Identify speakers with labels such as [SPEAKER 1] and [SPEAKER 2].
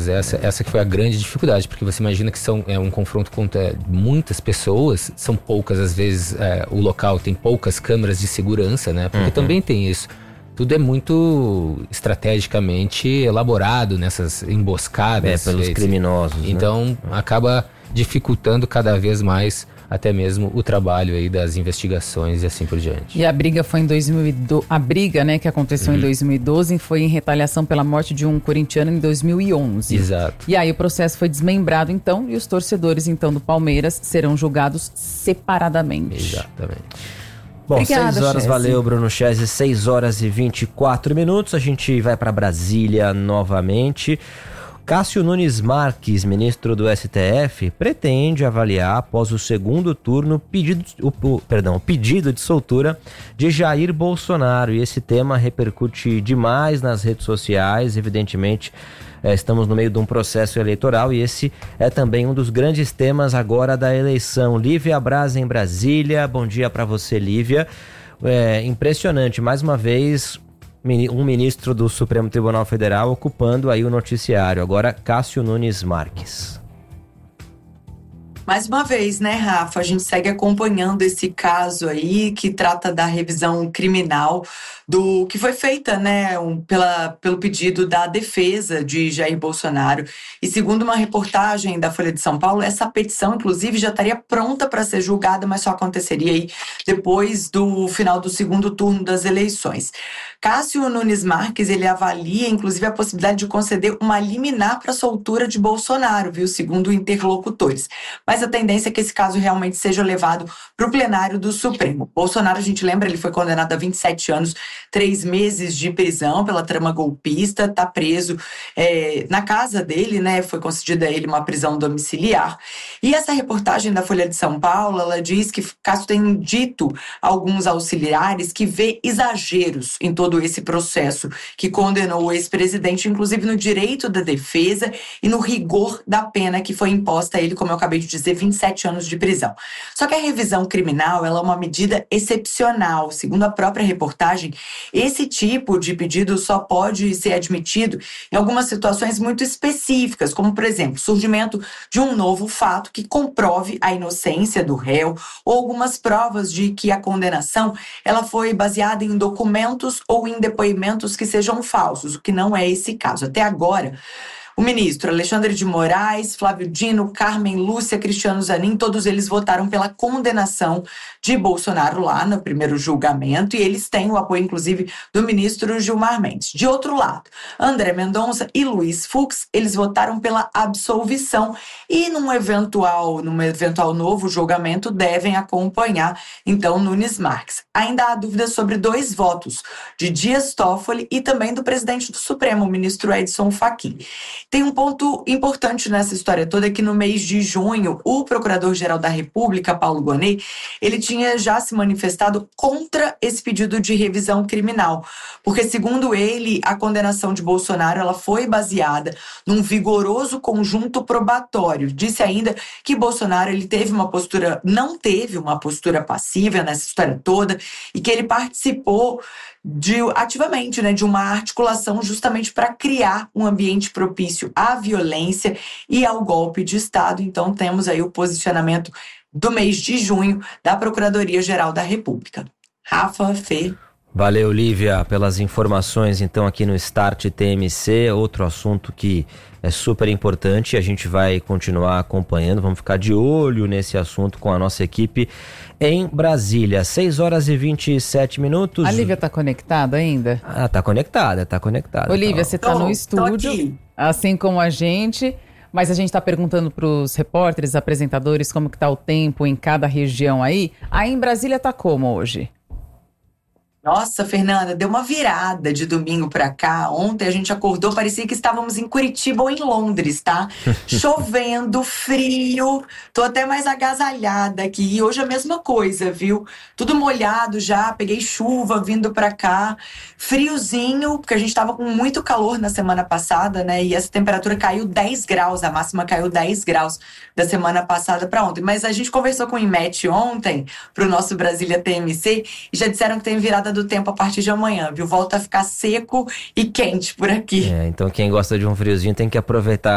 [SPEAKER 1] certeza. Essa que foi a grande dificuldade, porque você imagina que um confronto contra muitas pessoas, são poucas, às vezes, o local tem poucas câmeras de segurança, né? Porque também tem isso. Tudo é muito estrategicamente elaborado nessas emboscadas.
[SPEAKER 2] Pelos criminosos.
[SPEAKER 1] Então, acaba dificultando cada vez mais até mesmo o trabalho aí das investigações e assim por diante.
[SPEAKER 3] E a briga foi em 2012, a briga, né, que aconteceu em 2012 foi em retaliação pela morte de um corintiano em 2011.
[SPEAKER 1] Exato.
[SPEAKER 3] E aí o processo foi desmembrado então e os torcedores então do Palmeiras serão julgados separadamente.
[SPEAKER 1] Exatamente.
[SPEAKER 2] Bom,
[SPEAKER 3] Obrigada,
[SPEAKER 2] 6 horas,
[SPEAKER 3] Chese.
[SPEAKER 2] valeu, Bruno Chese, 6 horas e 24 minutos, a gente vai para Brasília novamente. Cássio Nunes Marques, ministro do STF, pretende avaliar após o segundo turno o pedido de soltura de Jair Bolsonaro. E esse tema repercute demais nas redes sociais, evidentemente. Estamos no meio de um processo eleitoral e esse é também um dos grandes temas agora da eleição. Lívia Braz em Brasília, bom dia para você, Lívia. Impressionante, mais uma vez, um ministro do Supremo Tribunal Federal ocupando aí o noticiário. Agora, Cássio Nunes Marques.
[SPEAKER 4] Mais uma vez, né, Rafa, a gente segue acompanhando esse caso aí que trata da revisão criminal do que foi feita, né, pelo pedido da defesa de Jair Bolsonaro. E segundo uma reportagem da Folha de São Paulo, essa petição, inclusive, já estaria pronta para ser julgada, mas só aconteceria aí depois do final do segundo turno das eleições. Cássio Nunes Marques, ele avalia, inclusive, a possibilidade de conceder uma liminar para a soltura de Bolsonaro, viu, segundo interlocutores. Mas a tendência é que esse caso realmente seja levado para o plenário do Supremo. Bolsonaro, a gente lembra, ele foi condenado a 27 anos, 3 meses de prisão pela trama golpista, está preso na casa dele, né? Foi concedida a ele uma prisão domiciliar. E essa reportagem da Folha de São Paulo, ela diz que Cássio tem dito a alguns auxiliares que vê exageros em todo esse processo que condenou o ex-presidente, inclusive no direito da defesa e no rigor da pena que foi imposta a ele, como eu acabei de dizer, 27 anos de prisão. Só que a revisão criminal, ela é uma medida excepcional. Segundo a própria reportagem, esse tipo de pedido só pode ser admitido em algumas situações muito específicas, como, por exemplo, surgimento de um novo fato que comprove a inocência do réu ou algumas provas de que a condenação ela foi baseada em documentos ou em depoimentos que sejam falsos, o que não é esse caso. Até agora, o ministro Alexandre de Moraes, Flávio Dino, Carmen Lúcia, Cristiano Zanin, todos eles votaram pela condenação de Bolsonaro lá no primeiro julgamento e eles têm o apoio, inclusive, do ministro Gilmar Mendes. De outro lado, André Mendonça e Luiz Fux, eles votaram pela absolvição e num eventual novo julgamento devem acompanhar, então, Nunes Marques. Ainda há dúvidas sobre 2 votos, de Dias Toffoli e também do presidente do Supremo, o ministro Edson Fachin. Tem um ponto importante nessa história toda, que no mês de junho, o Procurador-Geral da República, Paulo Gonet, ele tinha já se manifestado contra esse pedido de revisão criminal, porque, segundo ele, a condenação de Bolsonaro ela foi baseada num vigoroso conjunto probatório. Disse ainda que Bolsonaro não teve uma postura passiva nessa história toda e que ele participou ativamente, né, de uma articulação justamente para criar um ambiente propício à violência e ao golpe de Estado. Então temos aí o posicionamento do mês de junho da Procuradoria-Geral da República. Rafa, Fê.
[SPEAKER 2] Valeu, Lívia, pelas informações então aqui no Start TMC, outro assunto que é super importante e a gente vai continuar acompanhando, vamos ficar de olho nesse assunto com a nossa equipe em Brasília. 6 horas e 27 minutos.
[SPEAKER 3] A Lívia tá conectada ainda?
[SPEAKER 2] Tá conectada.
[SPEAKER 3] Olívia, você tá no estúdio, assim como a gente, mas a gente tá perguntando pros repórteres, apresentadores, como que tá o tempo em cada região aí. Aí em Brasília tá como hoje?
[SPEAKER 4] Nossa, Fernanda, deu uma virada de domingo pra cá. Ontem a gente acordou, parecia que estávamos em Curitiba ou em Londres, tá? Chovendo, frio, tô até mais agasalhada aqui. E hoje a mesma coisa, viu? Tudo molhado já, peguei chuva vindo pra cá. Friozinho, porque a gente tava com muito calor na semana passada, né? E essa temperatura caiu 10 graus, a máxima caiu 10 graus da semana passada pra ontem. Mas a gente conversou com o IMET ontem, pro nosso Brasília TMC, e já disseram que tem virada do tempo a partir de amanhã, viu? Volta a ficar seco e quente por aqui.
[SPEAKER 2] Então quem gosta de um friozinho tem que aproveitar